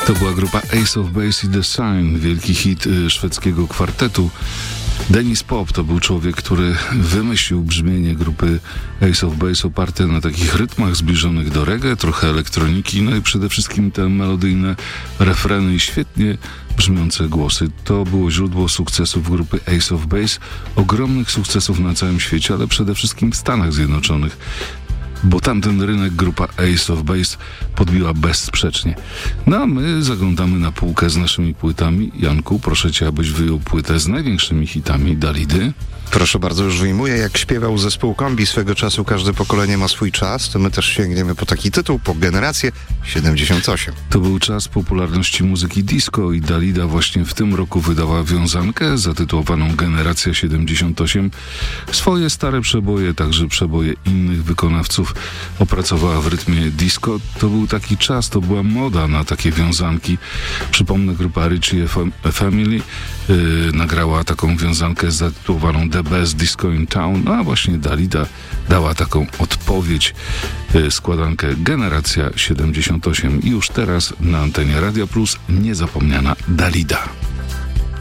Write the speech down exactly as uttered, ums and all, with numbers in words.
To była grupa Ace of Base i The Sign, wielki hit y, szwedzkiego kwartetu. Dennis Pop to był człowiek, który wymyślił brzmienie grupy Ace of Base oparte na takich rytmach zbliżonych do reggae, trochę elektroniki, no i przede wszystkim te melodyjne refreny i świetnie brzmiące głosy. To było źródło sukcesów grupy Ace of Base, ogromnych sukcesów na całym świecie, ale przede wszystkim w Stanach Zjednoczonych, bo tamten rynek grupa Ace of Base podbiła bezsprzecznie. No a my zaglądamy na półkę z naszymi płytami. Janku, proszę cię, abyś wyjął płytę z największymi hitami Dalidy. Proszę bardzo, już wyjmuję. Jak śpiewał zespół Kombi swego czasu, każde pokolenie ma swój czas, to my też sięgniemy po taki tytuł, po generację siedemdziesiąt osiem. To był czas popularności muzyki disco i Dalida właśnie w tym roku wydała wiązankę zatytułowaną Generacja siedemdziesiąt osiem. Swoje stare przeboje, także przeboje innych wykonawców opracowała w rytmie disco. To był taki czas, to była moda na takie wiązanki. Przypomnę, grupa Richie Family yy, nagrała taką wiązankę zatytułowaną The Best Disco in Town, no a właśnie Dalida dała taką odpowiedź, yy, składankę Generacja siedemdziesiąt osiem i już teraz na antenie Radia Plus niezapomniana Dalida.